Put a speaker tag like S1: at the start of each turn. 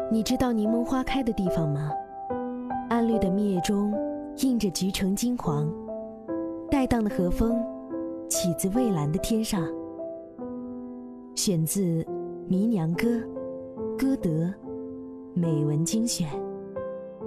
S1: 你知道柠檬花开的地方吗？暗绿的密叶中映着橘橙金黄，带荡的和风起自蔚蓝的天上。选自《迷娘歌》，歌德美文精选。